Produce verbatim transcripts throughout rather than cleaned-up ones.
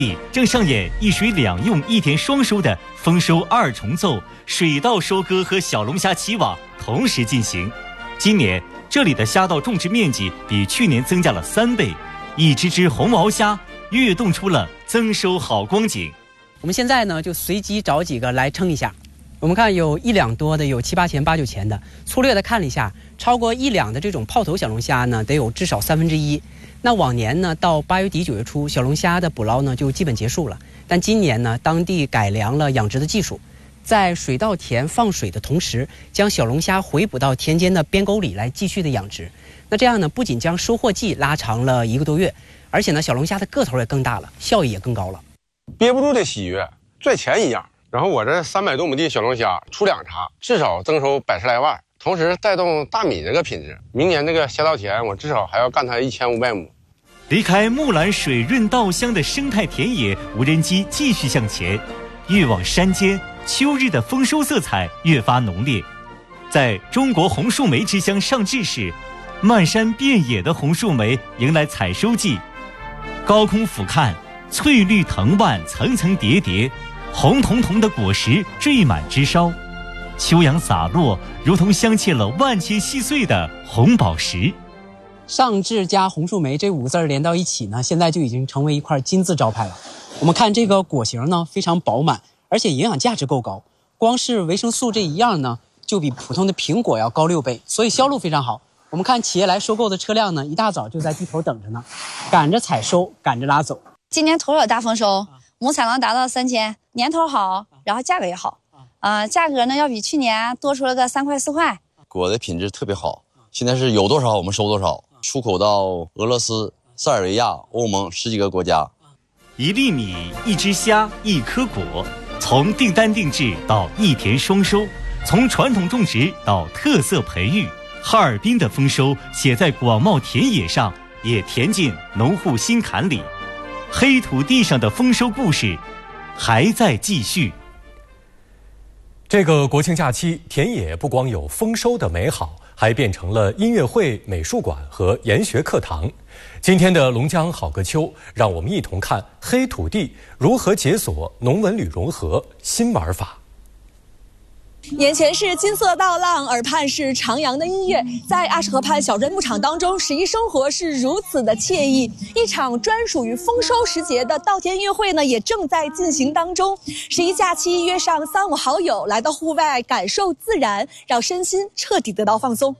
正上演一水两用一田双收的丰收二重奏，水稻收割和小龙虾起网同时进行。今年这里的虾稻种植面积比去年增加了三倍，一只只红毛虾跃动出了增收好光景。 我们现在呢就随机找几个来称一下，我们看有一两多的，有七八钱八九钱的。粗略的看了一下，超过一两的这种泡头小龙虾呢得有至少三分之一。那往年呢，到八月底九月初，小龙虾的捕捞呢就基本结束了。但今年呢，当地改良了养殖的技术，在水稻田放水的同时，将小龙虾回补到田间的边沟里来继续的养殖。那这样呢，不仅将收获季拉长了一个多月，而且呢，小龙虾的个头也更大了，效益也更高了。 憋不住的喜悦，赚钱一样。然后我这三百多亩地小龙虾出两茬，至少增收百十来万。同时带动大米这个品质，明年这个虾稻田我至少还要干它一千五百亩。 离开木兰水润稻香的生态田野，无人机继续向前，越往山间，秋日的丰收色彩越发浓烈。在中国红树莓之乡上志市，漫山遍野的红树莓迎来采收季。高空俯瞰，翠绿藤蔓层层叠叠，红彤彤的果实缀满枝梢。秋阳洒落，如同镶嵌了万千细碎的红宝石。 上志加红树莓这五个字连到一起呢，现在就已经成为一块金字招牌了。我们看这个果形呢，非常饱满，而且营养价值够高。光是维生素这一样呢，就比普通的苹果要高六倍，所以销路非常好。我们看企业来收购的车辆呢，一大早就在地头等着呢，赶着采收，赶着拉走。 今年头有大丰收，亩产量达到三千，年头好，然后价格也好。呃，价格呢要比去年多出了个三块四块。 果的品质特别好，现在是有多少我们收多少，出口到俄罗斯、塞尔维亚、欧盟十几个国家。 一粒米，一只虾，一颗果，从订单定制到一田双收，从传统种植到特色培育，哈尔滨的丰收写在广袤田野上，也填进农户心坎里。黑土地上的丰收故事还在继续。 这个国庆假期，田野不光有丰收的美好，还变成了音乐会、美术馆和研学课堂。今天的龙江好个秋，让我们一同看黑土地如何解锁农文旅融合新玩法。 眼前是金色稻浪，耳畔是徜徉的音乐。在阿什河畔小镇牧场当中，十一生活是如此的惬意。一场专属于丰收时节的稻田音乐会呢，也正在进行当中。十一假期，约上三五好友来到户外，感受自然，让身心彻底得到放松。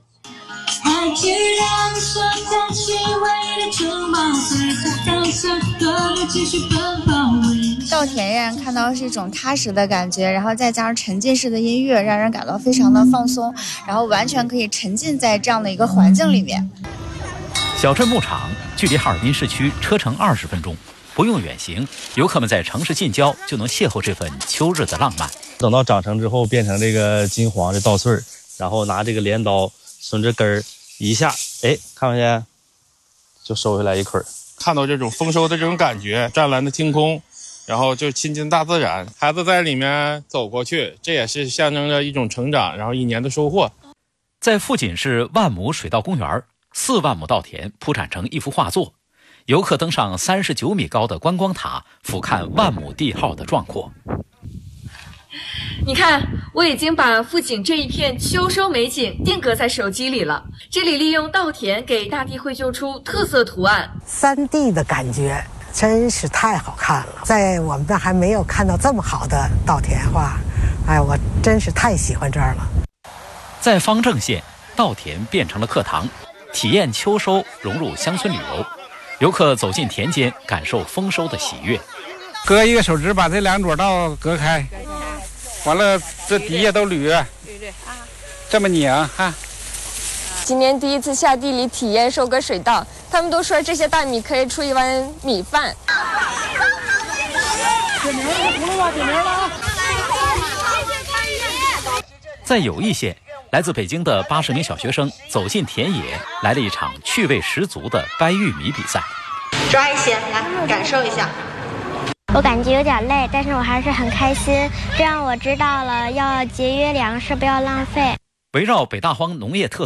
稻田让人看到是一种踏实的感觉，然后再加上沉浸式的音乐，让人感到非常的放松，然后完全可以沉浸在这样的一个环境里面。 小镇牧场距离哈尔滨市区车程二十分钟，不用远行，游客们在城市近郊就能邂逅这份秋日的浪漫。 等到长成之后，变成这个金黄的稻穗，然后拿这个镰刀顺着根儿一下，哎，看没见，就收回来一捆。 看到这种丰收的这种感觉，湛蓝的天空，然后就亲近大自然，孩子在里面走过去，这也是象征着一种成长，然后一年的收获。 在富锦市万亩水稻公园，四万亩稻田铺展成一幅画作，游客登上三十九米高的观光塔，俯瞰万亩地号的壮阔。 你看，我已经把富锦这一片秋收美景定格在手机里了。这里利用稻田给大地绘就出特色图案， 三 D 的感觉真是太好看了。在我们这还没有看到这么好的稻田画，哎，我真是太喜欢这儿了。 在方正县，稻田变成了课堂，体验秋收融入乡村旅游。游客走进田间，感受丰收的喜悦。 割一个手指，把这两撮稻割开。完了，这底下都捋，对对啊，这么拧哈。 今年第一次下地里体验收割水稻，他们都说这些大米可以出一碗米饭。 点名了，出来吧，点名了。 在友谊县，来自北京的八十名小学生走进田野，来了一场趣味十足的掰玉米比赛。 抓一些，来感受一下。 我感觉有点累，但是我还是很开心，这样我知道了要节约粮食，不要浪费。 围绕北大荒农业特色，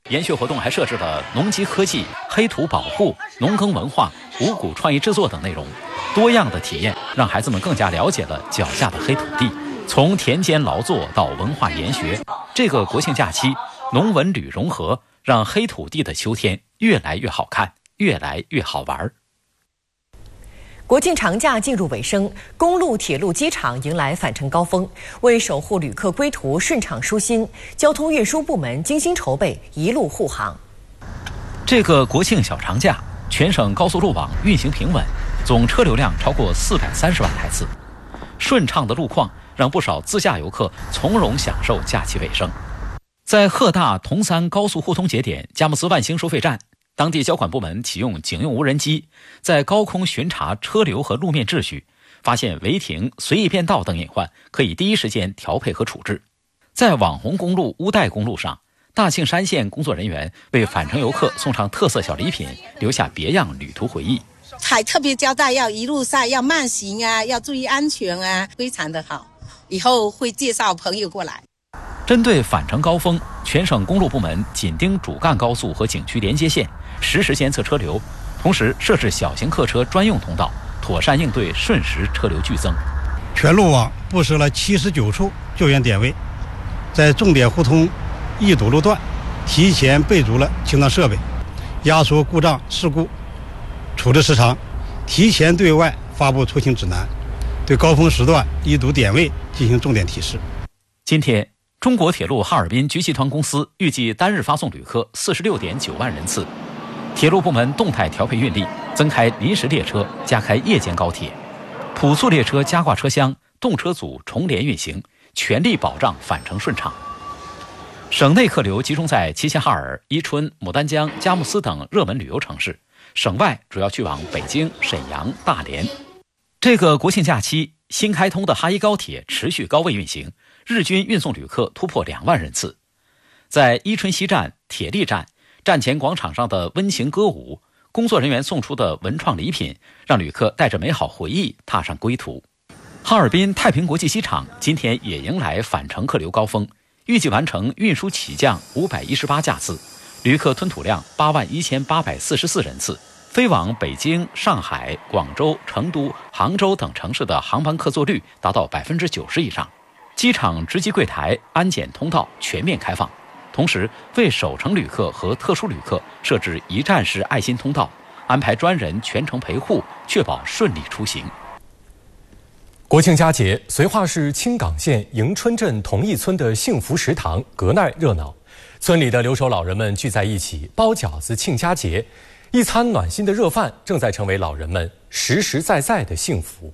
研学活动还设置了农机科技、黑土保护、农耕文化、五谷创意制作等内容，多样的体验让孩子们更加了解了脚下的黑土地。从田间劳作到文化研学，这个国庆假期，农文旅融合，让黑土地的秋天越来越好看，越来越好玩。 国庆长假进入尾声，公路、铁路、机场迎来返程高峰。为守护旅客归途顺畅舒心，交通运输部门精心筹备一路护航。 这个国庆小长假，全省高速路网运行平稳，总车流量超过四百三十万台次。顺畅的路况让不少自驾游客从容享受假期尾声。在鹤大铜三高速互通节点佳木斯万兴收费站，当地交管部门启用警用无人机，在高空巡查车流和路面秩序，发现违停、随意变道等隐患，可以第一时间调配和处置。在网红公路乌代公路上，大庆山县工作人员为返程游客送上特色小礼品，留下别样旅途回忆。 还特别交代要一路上要慢行啊，要注意安全啊，非常的好。以后会介绍朋友过来。 针对返程高峰，全省公路部门紧盯主干高速和景区连接线，实时监测车流，同时设置小型客车专用通道，妥善应对瞬时车流剧增。 全路网布设了七十九处救援点位，在重点互通易堵路段提前备足了清障设备，压缩故障事故处置时长，提前对外发布出行指南，对高峰时段易堵点位进行重点提示。 今天，中国铁路哈尔滨局集团公司预计单日发送旅客四十六点九万人次。铁路部门动态调配运力，增开临时列车，加开夜间高铁，普速列车加挂车厢，动车组重联运行，全力保障返程顺畅。省内客流集中在齐齐哈尔、伊春、牡丹江、佳木斯等热门旅游城市，省外主要去往北京、沈阳、大连。这个国庆假期，新开通的哈一高铁持续高位运行，日均运送旅客突破两万人次。在伊春西站、铁力站，站前广场上的温情歌舞，工作人员送出的文创礼品，让旅客带着美好回忆踏上归途。哈尔滨太平国际机场今天也迎来返程客流高峰，预计完成运输起降五百一十八架次，旅客吞吐量八万一千八百四十四人次。飞往北京、上海、广州、成都、杭州等城市的航班客座率达到百分之九十以上。机场值机柜台、安检通道全面开放，同时为首程旅客和特殊旅客设置一站式爱心通道，安排专人全程陪护，确保顺利出行。 国庆佳节，绥化市青冈县迎春镇同义村的幸福食堂格外热闹，村里的留守老人们聚在一起包饺子庆佳节，一餐暖心的热饭正在成为老人们实实在在的幸福。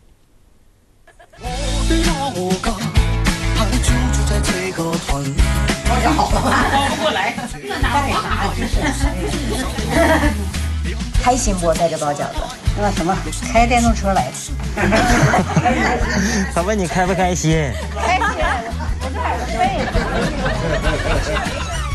开心不？在这包饺子？那什么，开电动车来的。 他问你开不开心？ 开心，我这还是背。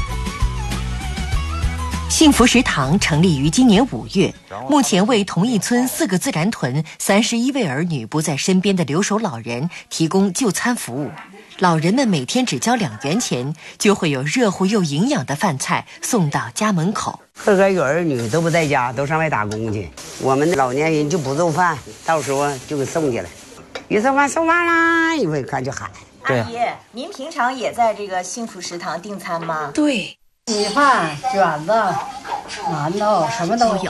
幸福食堂成立于今年五月，目前为同义村四个自然屯、三十一位儿女不在身边的留守老人提供就餐服务。老人们每天只交两元钱，就会有热乎又营养的饭菜送到家门口。 个个有儿女都不在家，都上外打工去。我们老年人就不做饭，到时候就给送去了。一送饭送饭啦，一会看就喊。 阿姨，您平常也在这个幸福食堂订餐吗？ 对， 米饭、卷子、馒头什么都有。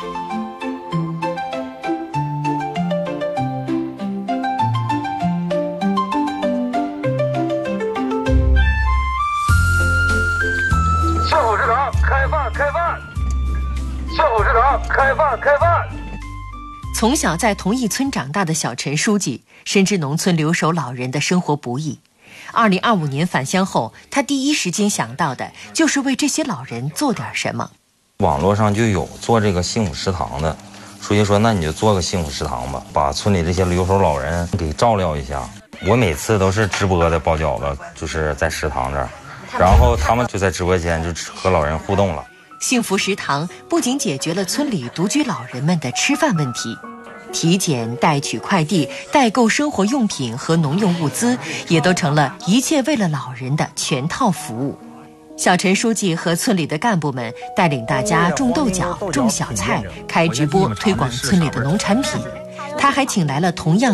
幸福食堂开饭开饭，幸福食堂开饭开饭。 从小在同义村长大的小陈书记深知农村留守老人的生活不易。二零二五年返乡后，他第一时间想到的就是为这些老人做点什么。 网络上就有做这个幸福食堂的，书记说那你就做个幸福食堂吧，把村里这些留守老人给照料一下。我每次都是直播的包饺子，就是在食堂这儿，然后他们就在直播间就和老人互动了。 幸福食堂不仅解决了村里独居老人们的吃饭问题，体检、代取快递、代购生活用品和农用物资，也都成了一切为了老人的全套服务。 小陈书记和村里的干部们带领大家种豆角、种小菜，开直播推广村里的农产品。他还请来了同样